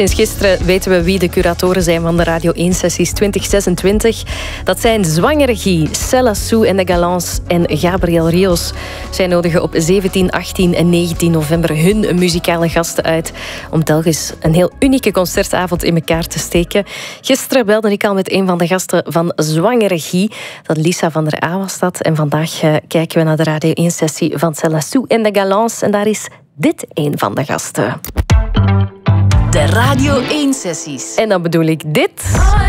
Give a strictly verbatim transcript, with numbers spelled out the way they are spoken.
Sinds gisteren weten we wie de curatoren zijn van de Radio één-sessies twintig zesentwintig. Dat zijn Zwangere Guy, Cella Sou en de Galants en Gabriel Rios. Zij nodigen op zeventien, achttien en negentien november hun muzikale gasten uit om telkens een heel unieke concertavond in elkaar te steken. Gisteren belde ik al met een van de gasten van Zwangere Guy. Dat Lisa van der A was dat. En vandaag uh, kijken we naar de Radio één-sessie van Cella Sou en de Galants. En daar is dit een van de gasten. De Radio één-sessies. En dan bedoel ik dit.